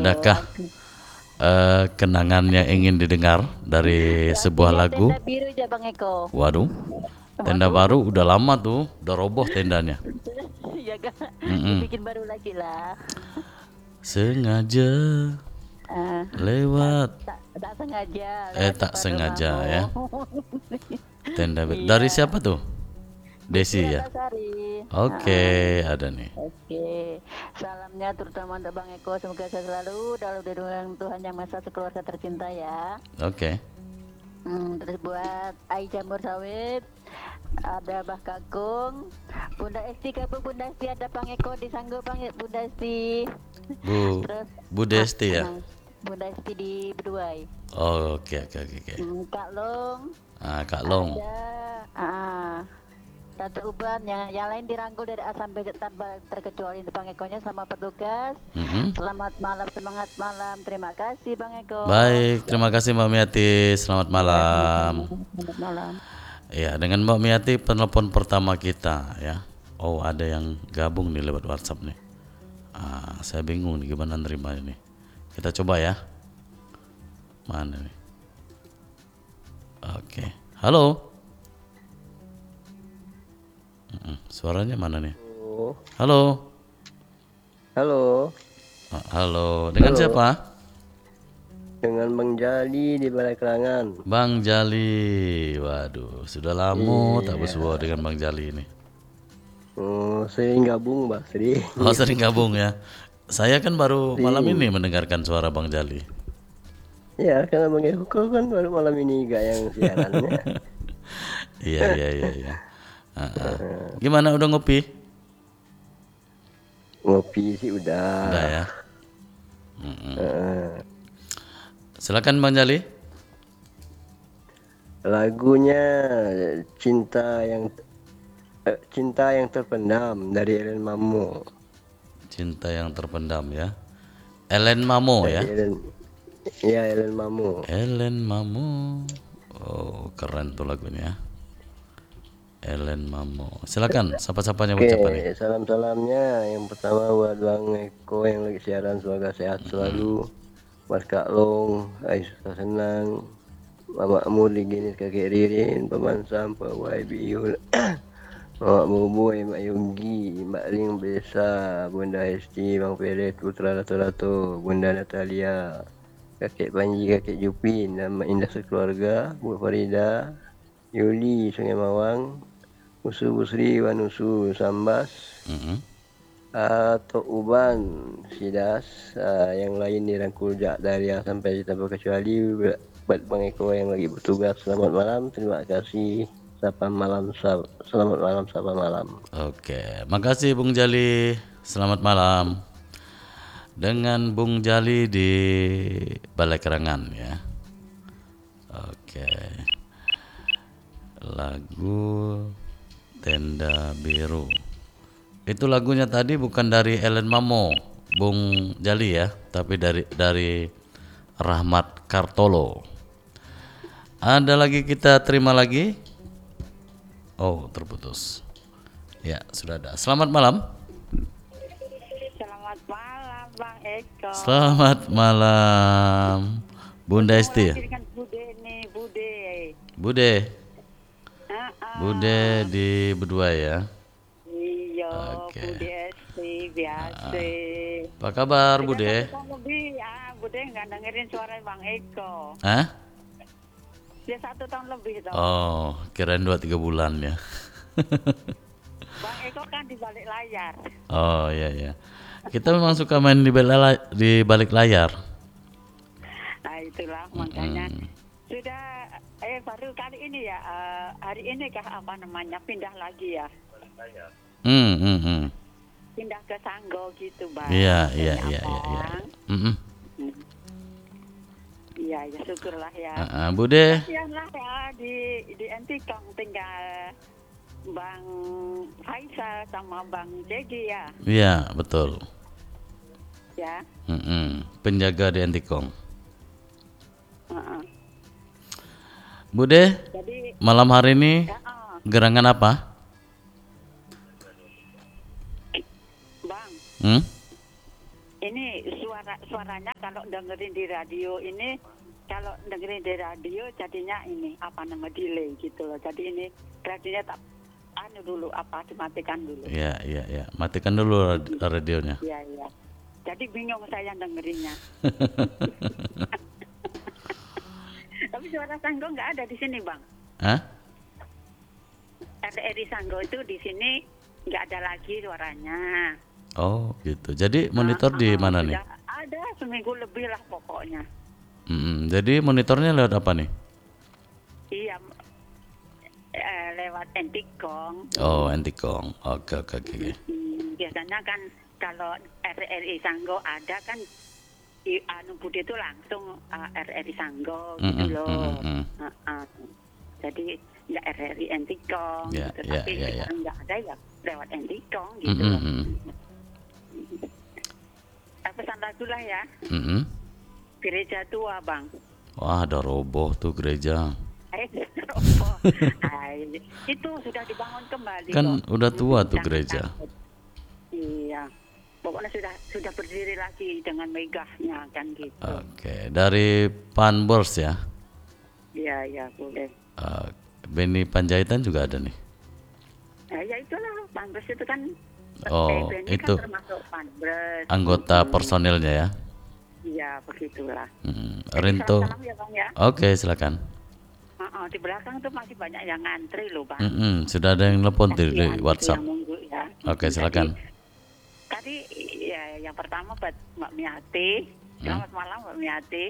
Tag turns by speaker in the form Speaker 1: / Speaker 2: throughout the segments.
Speaker 1: Adakah kenangan yang ingin didengar dari sebuah lagu?
Speaker 2: Tenda biru aja Bang Eko.
Speaker 1: Waduh, tenda baru udah lama tuh, udah roboh tendanya.
Speaker 2: Ya kan?
Speaker 1: Mm-mm.
Speaker 2: Dibikin baru lagi lah.
Speaker 1: Sengaja
Speaker 2: Eh,
Speaker 1: lewat,
Speaker 2: tak sengaja lewat
Speaker 1: tak
Speaker 2: depan
Speaker 1: sengaja
Speaker 2: rumahmu.
Speaker 1: ya. Tenda biru. Dari
Speaker 2: Iya.
Speaker 1: siapa tuh? Desi ya.
Speaker 2: Ratnasari.
Speaker 1: Oke, ada nih.
Speaker 2: Oke, salamnya terutama untuk Bang Eko. Semoga saya selalu dalam lindungan Tuhan Yang Maha Esa, keluarga tercinta ya.
Speaker 1: Oke.
Speaker 2: Terus buat Ai Jamur Sawit, ada Bah Kakung, Bunda Esti kabur, Bunda Esti ada Bang Eko disanggup Bang Bunda Esti.
Speaker 1: Bu
Speaker 2: Terus
Speaker 1: Bu Desti ya.
Speaker 2: Bunda Esti di Beduai.
Speaker 1: Oh, oke.
Speaker 2: Kak Long,
Speaker 1: Kak Long.
Speaker 2: ada Tante Uban, yang lain dirangkul dari A sampai Z tanpa terkecuali untuk Bang Ekonya. Selamat bertugas.
Speaker 1: Mm-mm.
Speaker 2: Selamat malam, semangat malam. Terima kasih Bang Eko.
Speaker 1: Baik, terima kasih Mbak Miati. Selamat malam.
Speaker 2: Selamat malam.
Speaker 1: Ya, dengan Mbak Miati penelpon pertama kita ya. Oh, ada yang gabung nih lewat WhatsApp nih. Saya bingung nih gimana nerima ini. Kita coba ya. Mana nih? Oke. Halo. Suaranya mana nih? Halo.
Speaker 3: Halo,
Speaker 1: Halo. Dengan
Speaker 3: Halo.
Speaker 1: siapa?
Speaker 3: dengan Bang Jali di Balai Kerangan.
Speaker 1: Bang Jali. Waduh, sudah lama tak bersua dengan Bang Jali ini.
Speaker 3: Sering gabung, Mbak Sri.
Speaker 1: Oh, sering gabung ya. Saya kan baru malam ini mendengarkan suara Bang Jali.
Speaker 3: Ya, karena Bang Eko kan baru malam ini gak yang siarannya.
Speaker 1: Iya. Gimana, udah ngopi?
Speaker 3: Ngopi sih udah.
Speaker 1: Udah ya. Silakan Bang Jali.
Speaker 3: Lagunya Cinta yang Terpendam dari Ellen Mamo.
Speaker 1: Cinta yang terpendam ya. Ellen Mamo ya.
Speaker 3: Ellen Mamo.
Speaker 1: Ellen Mamo. Oh, keren tuh lagunya. Ellen Mamo. Silakan, sapa-sapanya buat siapa nih?
Speaker 3: Salam-salamnya yang pertama buat Bang Eko yang lagi siaran, semoga sehat selalu. Mas Kak Long, Aisyah Senang, Mama Muli Ginis, Kakek Ririn, Paman Sam, Pak YBU, Mama Boboy, Mak Yogi, Mbak Ling Besa, Bunda Hesti, Bang Pelet, Putra Rato-Rato, Bunda Natalia, Kakek Panji, Kakek Jupin, Nama Indah Sekeluarga, Bu Farida, Yuli, Sungai Mawang, Musuh Busri, Wanusu, Sambas, atau Uban, Sidas, yang lain dirangkul dari A sampai tanpa kecuali. Buat Bang Eko yang lagi bertugas, selamat malam, terima kasih. Selamat malam, sapa malam.
Speaker 1: Oke, makasih Bung Jali. Selamat malam. Dengan Bung Jali di Balai Kerangan ya. Oke. Lagu Tenda Biru. Itu lagunya tadi bukan dari Ellen Mamo, Bung Jali ya, tapi dari Rahmat Kartolo. Ada lagi, kita terima lagi. Oh, terputus. Ya, sudah ada. Selamat malam.
Speaker 4: Selamat malam Bang Eko.
Speaker 1: Selamat malam, Bunda Esti.
Speaker 4: Dengan Bude nih,
Speaker 1: Bude di Beduai ya.
Speaker 4: Iya,
Speaker 1: Oke.
Speaker 4: Bude Esti biasa.
Speaker 1: Apa kabar Bude?
Speaker 4: Lebih, Bude nggak dengerin suara Bang Eko.
Speaker 1: Hah?
Speaker 4: Dia 1 tahun lebih dong.
Speaker 1: Oh, kirain 2-3 bulan ya.
Speaker 4: Bang Eko kan di balik layar.
Speaker 1: Oh iya. Kita memang suka main di balik layar.
Speaker 4: Nah itulah makanya sudah baru kali ini ya, hari ini kah apa namanya pindah lagi ya. Pindah ke Sanggo gitu Bang.
Speaker 1: Iya.
Speaker 4: Iya, ya syukurlah ya.
Speaker 1: Bude.
Speaker 4: Kasihanlah ya di Entikong tinggal Bang Faisal sama Bang Jegi ya.
Speaker 1: Iya, betul.
Speaker 4: Ya.
Speaker 1: Penjaga di Entikong. Bude,
Speaker 4: Jadi
Speaker 1: malam hari ini gerangan apa?
Speaker 4: Bang,
Speaker 1: Hmm?
Speaker 4: ini suaranya kalau dengerin di radio ini, kalau dengerin di radio jadinya ini apa nama delay gitu loh. Jadi ini radionya tak dulu dimatikan dulu.
Speaker 1: Iya. Matikan dulu radionya.
Speaker 4: Iya. Jadi bingung saya dengerinnya. Tapi suara Sanggo nggak ada di sini, Bang.
Speaker 1: Hah?
Speaker 4: RRI Sanggo itu di sini nggak ada lagi suaranya.
Speaker 1: Oh gitu. Jadi monitor di mana nih?
Speaker 4: Ada seminggu lebih lah pokoknya.
Speaker 1: Jadi monitornya lewat apa nih?
Speaker 4: Iya, lewat Entikong.
Speaker 1: Oh, Entikong. Oke.
Speaker 4: Biasanya kan kalau RRI Sanggo ada kan Budi itu langsung RRI Sanggo gitu loh. Jadi nggak RRI Entikong, gitu. Tapi nggak ada ya lewat Entikong gitu loh. Pesan lagu lah ya. Gereja tua, Bang.
Speaker 1: Wah, ada roboh tuh gereja.
Speaker 4: Roboh. Itu sudah dibangun kembali.
Speaker 1: Kan udah tua tuh gereja.
Speaker 4: Iya. Pokoknya sudah berdiri lagi dengan megahnya kan gitu.
Speaker 1: Oke, dari Panbors ya?
Speaker 4: Iya, boleh.
Speaker 1: Beni Panjaitan juga ada nih.
Speaker 4: Ya itulah, Panbors itu kan.
Speaker 1: Beni itu
Speaker 4: kan termasuk Panbors.
Speaker 1: Anggota personilnya ya?
Speaker 4: Iya, begitulah.
Speaker 1: Rinto.
Speaker 4: Salam ya, Bang ya.
Speaker 1: Oke, silakan.
Speaker 4: Di belakang tuh masih banyak yang ngantri loh, Bang.
Speaker 1: Sudah ada yang telepon di WhatsApp.
Speaker 4: Nunggu, ya.
Speaker 1: Oke, silakan.
Speaker 4: Tadi ya yang pertama buat Mbak Miati. Selamat malam Mbak Miati.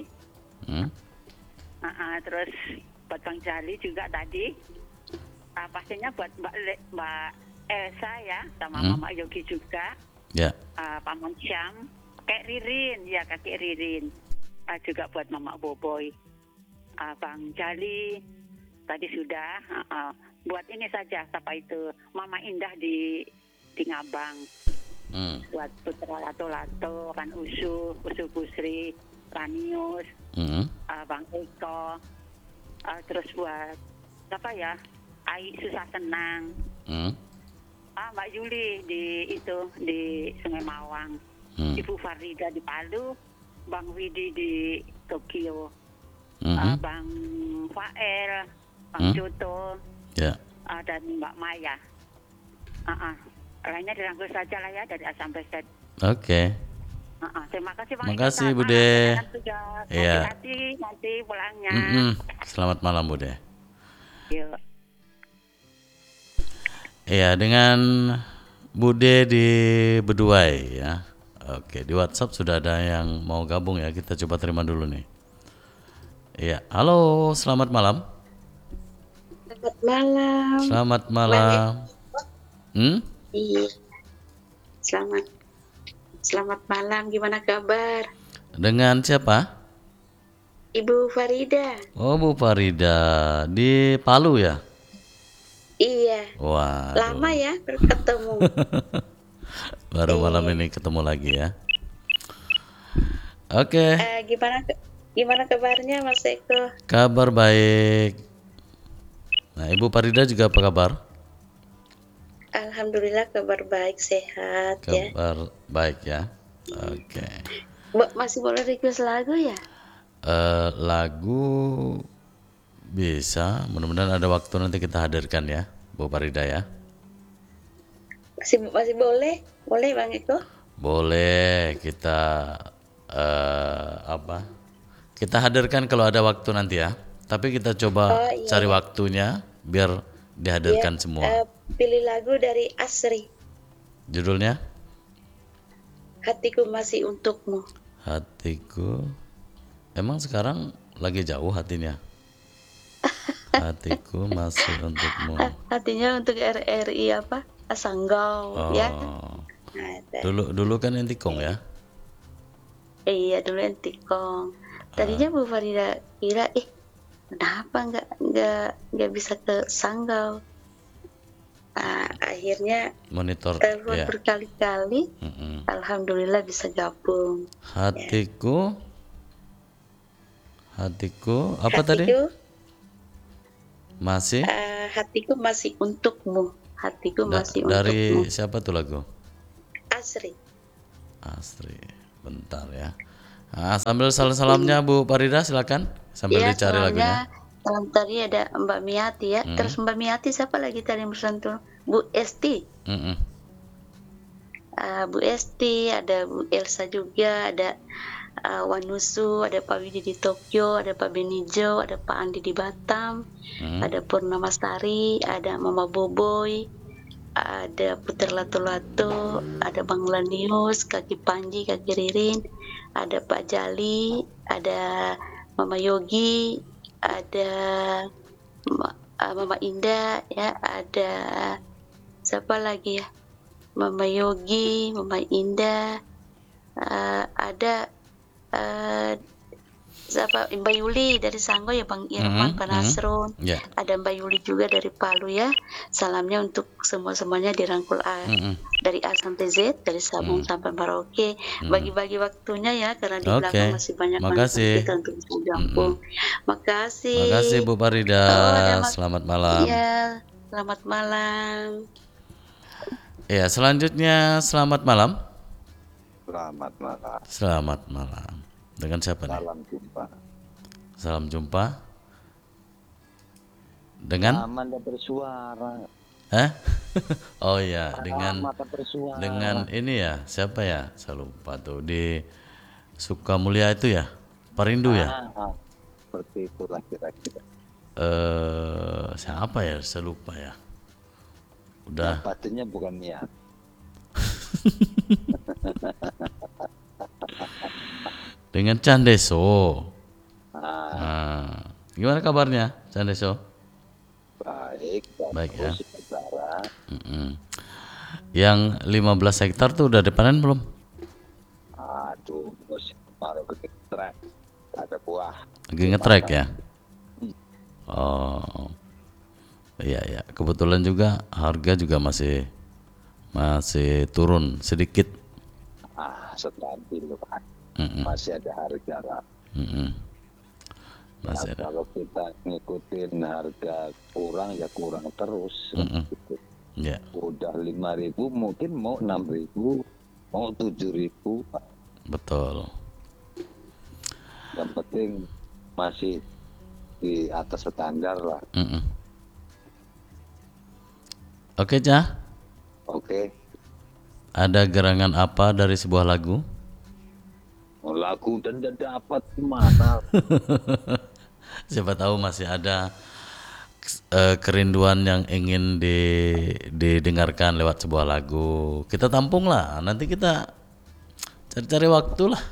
Speaker 4: Terus buat Bang Jali juga tadi. Pastinya buat Mbak Elsa ya, sama Mama Yogi juga.
Speaker 1: Ya.
Speaker 4: Paman Syam, Kak Ririn, ya Kakek Ririn. Juga buat Mama Boboy. Bang Jali tadi sudah. Buat ini saja, siapa itu Mama Indah di Ngabang. Buat Putra Lato-Lato, kan Usu Busri, Ranius, Bang Eko, terus buat apa ya, Ai Susah Senang, Mbak Yuli di Sungai Mawang, Ibu Farida di Palu, Bang Widi di Tokyo, Bang Fael, Bang Joto, dan Mbak Maya. Lainnya dirangkul saja lah ya dari A sampai Z.
Speaker 1: Oke.
Speaker 4: Terima kasih Bang.
Speaker 1: Terima kasih Bude.
Speaker 4: Iya. Nanti pulangnya.
Speaker 1: Selamat malam Bude.
Speaker 4: Yuk.
Speaker 1: Iya, dengan Bude di Beduai ya. Oke, di WhatsApp sudah ada yang mau gabung ya. Kita coba terima dulu nih. Iya, halo, selamat malam.
Speaker 5: Selamat malam.
Speaker 1: Selamat malam.
Speaker 5: Iya. Selamat malam. Gimana kabar?
Speaker 1: Dengan siapa?
Speaker 5: Ibu Farida.
Speaker 1: Oh, Bu Farida di Palu ya?
Speaker 5: Iya.
Speaker 1: Wah.
Speaker 5: Lama ya bertemu.
Speaker 1: Baru malam ini ketemu lagi ya. Oke.
Speaker 5: Gimana kabarnya Mas Eko?
Speaker 1: Kabar baik. Nah, Ibu Farida juga apa kabar?
Speaker 5: Alhamdulillah kabar baik, sehat ya.
Speaker 1: Kabar baik ya. Oke.
Speaker 5: Masih boleh request lagu ya?
Speaker 1: Lagu bisa, mudah-mudahan ada waktu nanti kita hadirkan ya, Bu Farida ya.
Speaker 5: Masih boleh Bang Eko?
Speaker 1: Boleh, kita kita hadirkan kalau ada waktu nanti ya. Tapi kita coba cari waktunya biar dihadirkan semua.
Speaker 5: Pilih lagu dari Asri.
Speaker 1: Judulnya?
Speaker 5: Hatiku Masih Untukmu.
Speaker 1: Hatiku. Emang sekarang lagi jauh hatinya? Hatiku masih untukmu.
Speaker 5: Hatinya untuk RRI Sanggau ya.
Speaker 1: Nah, dulu kan Entikong ya?
Speaker 5: Iya, dulu Entikong. Tadinya Bu Farida kira kenapa nggak bisa ke Sanggau. Akhirnya
Speaker 1: monitor
Speaker 5: telepon
Speaker 1: ya.
Speaker 5: Berkali-kali. Alhamdulillah bisa gabung.
Speaker 1: Hatiku apa tadi? Masih?
Speaker 5: Hatiku masih untukmu. Hatiku masih
Speaker 1: dari
Speaker 5: untukmu.
Speaker 1: Siapa tuh lagu?
Speaker 5: Asri.
Speaker 1: Bentar ya. Sambil salam-salamnya Bu Farida silakan sambil
Speaker 5: Ya,
Speaker 1: dicari lagunya.
Speaker 5: salam tadi ada Mbak Miati ya. Terus Mbak Miati siapa lagi tadi yang bersantun? Bu Esti.
Speaker 1: Mm-mm.
Speaker 5: Bu Esti, ada Bu Elsa juga, ada Wanusu, ada Pak Widi di Tokyo, ada Pak Benijo, ada Pak Andi di Batam, ada Purnama Sari, ada Mama Boboy, ada Puter Lato-Lato, ada Bang Lanius, Kaki Panji, Kaki Ririn, ada Pak Jali, ada Mama Yogi, ada Mama Indah, ya, ada siapa lagi ya? Mama Yogi, Mama Indah, ada siapa Mbak Yuli dari Sanggo ya Bang Irfan, Pak Nasrun,
Speaker 1: Ya.
Speaker 5: ada Mbak Yuli juga dari Palu ya. Salamnya untuk semuanya dirangkul dari A sampai Z, dari Sabung sampai Merauke. Bagi-bagi waktunya ya karena di belakang masih banyak
Speaker 1: Makasih.
Speaker 5: kita untuk bisa jambung. Makasih.
Speaker 1: Makasih Bu Farida. Selamat malam.
Speaker 5: Iya, selamat malam.
Speaker 1: Ya, selanjutnya selamat malam.
Speaker 6: Selamat malam.
Speaker 1: Selamat malam. Dengan siapa nih?
Speaker 6: Salam jumpa.
Speaker 1: Salam jumpa. Dengan?
Speaker 6: Amanda bersuara.
Speaker 1: Hah? Oh ya, dengan
Speaker 6: Mata bersuara.
Speaker 1: dengan ini ya, siapa ya? Saya lupa tuh di Sukamulya itu ya, Perindu ya.
Speaker 6: Seperti itulah kira-kira.
Speaker 1: Siapa ya? Saya lupa ya. Udah.
Speaker 6: Batinnya bukan niat.
Speaker 1: Dengan Candeso. Gimana kabarnya Candeso?
Speaker 6: Baik.
Speaker 1: Baik ya.
Speaker 6: Saudara.
Speaker 1: Yang 15 hektar tuh udah dipanen belum?
Speaker 6: Aduh, musim baru ngetrek. Ada buah.
Speaker 1: Lagi ngetrek ya? Oh. Iya ya, kebetulan juga harga juga masih turun sedikit.
Speaker 6: Stabil Pak. Masih ada harga lah.
Speaker 1: Masih ada.
Speaker 6: Kalau kita ngikutin harga kurang ya kurang terus. Gitu.
Speaker 1: Ya.
Speaker 6: Udah 5.000 mungkin mau 6.000, mau 7.000 Pak.
Speaker 1: Betul.
Speaker 6: Yang penting masih di atas standar lah.
Speaker 1: Oke Cah,
Speaker 6: Oke.
Speaker 1: ada gerangan apa dari sebuah lagu?
Speaker 6: Lagu dan dapat mana?
Speaker 1: Siapa tahu masih ada kerinduan yang ingin didengarkan lewat sebuah lagu. Kita tampung lah, nanti kita cari-cari waktu lah.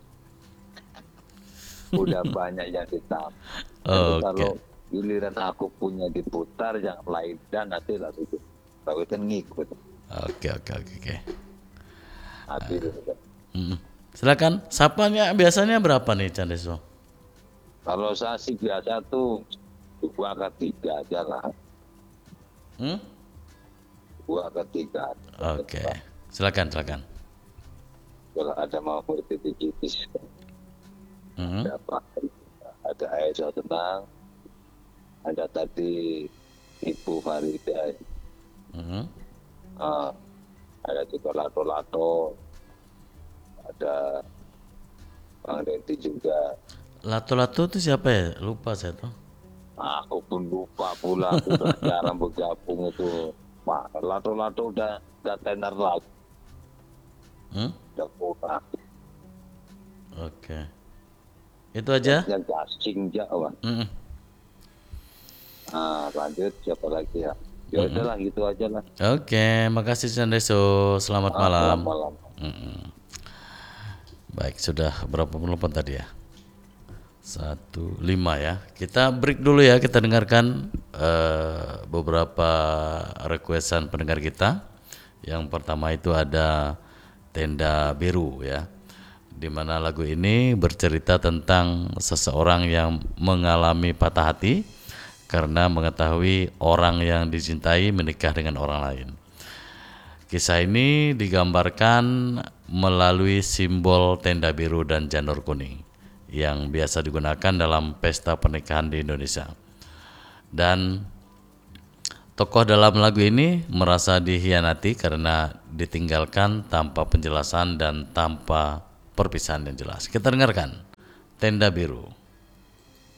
Speaker 6: Udah banyak yang ditampung.
Speaker 1: Oke.
Speaker 6: Kalau giliran aku punya diputar yang lain dan nanti lagu itu kan ngikut.
Speaker 1: Oke.
Speaker 6: Habis itu kan.
Speaker 1: Silakan, sapanya biasanya berapa nih Candeso?
Speaker 6: Kalau saya sih biasa tuh 2 ke 3 aja lah. 2 ke 3.
Speaker 1: Oke. Silakan.
Speaker 6: Kalau ada mau bertitis, ada apa? Ada Aisyah tenang, ada tadi Ibu Farida, ada juga Lato-Lato, ada Bang Renti juga.
Speaker 1: Lato-lato itu siapa ya? Lupa saya tuh.
Speaker 6: Aku pun lupa pula, sudah jarang bergabung itu. Pak, Lato-Lato udah tenar lagi. Udah pulang.
Speaker 1: Oke. Itu aja?
Speaker 6: Yang gasing Jawa. Lanjut siapa lagi ya? Ya udahlah gitu aja lah.
Speaker 1: Oke, makasih Candeso. Selamat malam.
Speaker 6: Malam.
Speaker 1: Baik, sudah berapa penelpon tadi ya? 1, 5 ya. Kita break dulu ya, kita dengarkan beberapa requestan pendengar kita. Yang pertama itu ada Tenda Biru ya, dimana lagu ini bercerita tentang seseorang yang mengalami patah hati karena mengetahui orang yang dicintai menikah dengan orang lain. Kisah ini digambarkan melalui simbol tenda biru dan janur kuning yang biasa digunakan dalam pesta pernikahan di Indonesia. Dan tokoh dalam lagu ini merasa dihianati karena ditinggalkan tanpa penjelasan dan tanpa perpisahan yang jelas. Kita dengarkan Tenda Biru.